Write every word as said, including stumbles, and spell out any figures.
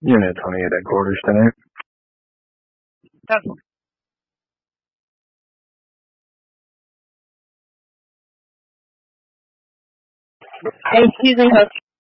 Unit twenty-eight at quarters tonight. Definitely. Excuse me, Coach.